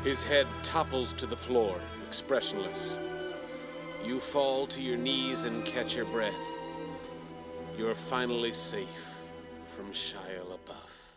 His head topples to the floor, expressionless. You fall to your knees and catch your breath. You're finally safe from Shia LaBeouf.